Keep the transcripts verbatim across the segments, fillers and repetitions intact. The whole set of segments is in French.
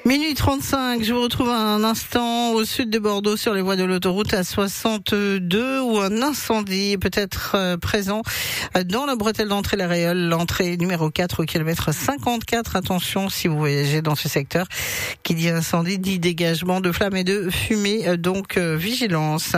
Minuit trente-cinq, je vous retrouve un instant au sud de Bordeaux sur les voies de l'autoroute A soixante-deux où un incendie est peut-être euh, présent dans la bretelle d'entrée La Réole, l'entrée numéro quatre au kilomètre cinquante-quatre. Attention si vous voyagez dans ce secteur. Qui dit incendie dit dégagement de flammes et de fumée, donc euh, vigilance.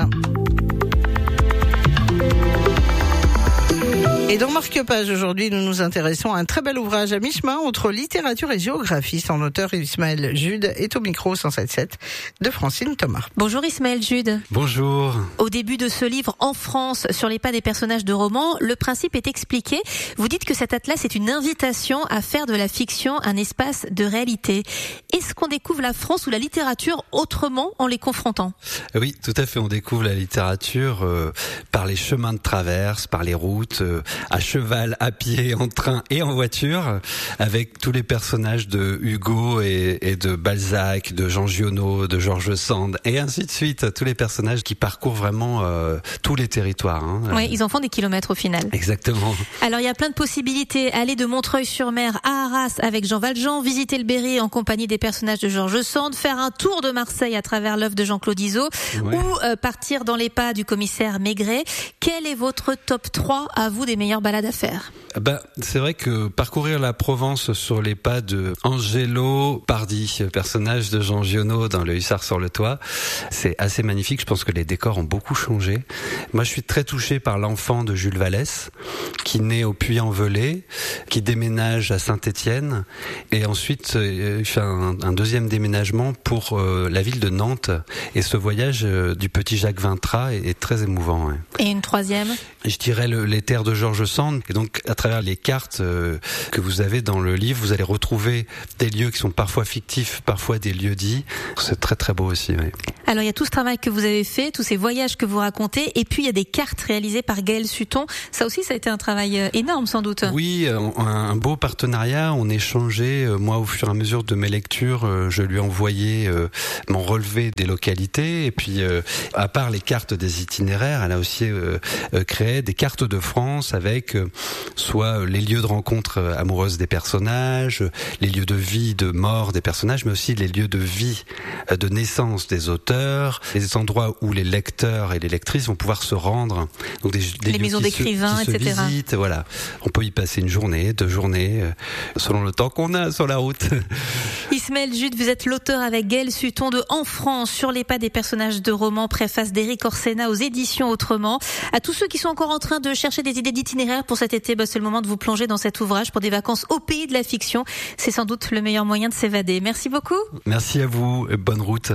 Et dans Marque-Page, aujourd'hui, nous nous intéressons à un très bel ouvrage à mi-chemin entre littérature et géographie. Son auteur, Ismaël Jude, est au micro cent sept sept de Francine Thomas. Bonjour Ismaël Jude. Bonjour. Au début de ce livre, En France, sur les pas des personnages de romans, le principe est expliqué. Vous dites que cet atlas est une invitation à faire de la fiction un espace de réalité. Est-ce qu'on découvre la France ou la littérature autrement en les confrontant ? Oui, tout à fait. On découvre la littérature euh, par les chemins de traverse, par les routes, euh, à cheval, à pied, en train et en voiture, avec tous les personnages de Hugo et, et de Balzac, de Jean Giono, de George Sand, et ainsi de suite. Tous les personnages qui parcourent vraiment euh, tous les territoires. Hein. Oui, ils en font des kilomètres au final. Exactement. Alors, il y a plein de possibilités. Aller de Montreuil-sur-Mer à Arras avec Jean Valjean, visiter le Berry en compagnie des personnages de George Sand, faire un tour de Marseille à travers l'œuvre de Jean-Claude Izzo, ouais. ou euh, partir dans les pas du commissaire Maigret. Quel est votre top trois à vous des meilleures balades à faire? Ben, c'est vrai que parcourir la Provence sur les pas de Angelo Pardi, personnage de Jean Giono dans Le Hussard sur le toit, c'est assez magnifique. Je pense que les décors ont beaucoup changé. Moi, je suis très touché par l'enfant de Jules Vallès, qui naît au Puy-en-Velay, qui déménage à Saint-Étienne, et ensuite euh, fait un, un deuxième déménagement pour euh, la ville de Nantes. Et ce voyage euh, du petit Jacques Vintras est, est très émouvant. Ouais. Et une troisième ? Je dirais le, les terres de George Sand. Et donc, à travers les cartes euh, que vous avez dans le livre, vous allez retrouver des lieux qui sont parfois fictifs, parfois des lieux dits. C'est très très beau aussi. Oui. Alors, il y a tout ce travail que vous avez fait, tous ces voyages que vous racontez, et puis il y a des cartes réalisées par Gaël Sutton. Ça aussi, ça a été un travail énorme, sans doute. Oui, un, un beau partenariat. On échangeait. Moi, au fur et à mesure de mes lectures, je lui envoyais euh, mon relevé des localités. Et puis, euh, à part les cartes des itinéraires, elle a aussi euh, créé des cartes de France avec euh, soit les lieux de rencontre amoureuse des personnages, les lieux de vie, de mort des personnages, mais aussi les lieux de vie, de naissance des auteurs, les endroits où les lecteurs et les lectrices vont pouvoir se rendre. Donc des, des les maisons d'écrivains, se, et cetera. Visitent, voilà. On peut y passer une journée, deux journées, selon le temps qu'on a sur la route. Ismaël Jude, vous êtes l'auteur avec Gaël Sutton de En France, sur les pas des personnages de romans, préface d'Éric Orsena aux éditions Autrement. À tous ceux qui sont encore en train de chercher des idées d'itinéraire pour cet été, bah, c'est le moment de vous plonger dans cet ouvrage pour des vacances au pays de la fiction. C'est sans doute le meilleur moyen de s'évader. Merci beaucoup. Merci à vous et bonne route.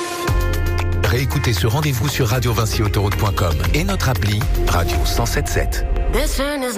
Réécoutez ce rendez-vous sur radio vinci autoroute point com et notre appli Radio cent sept sept.